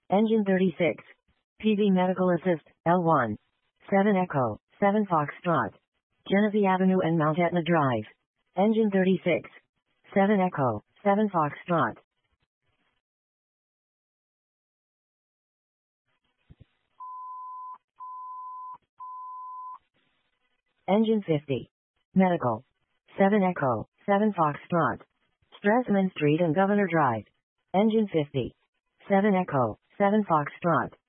Engine 36. PV Medical Assist, L1. 7 Echo, 7 Foxtrot. Genesee Avenue and Mount Etna Drive. Engine 36. 7 Echo, 7 Foxtrot. Engine 50. Medical. 7 Echo, 7 Foxtrot. Strassman Street and Governor Drive. Engine 50. 7 Echo, 7 Foxtrot.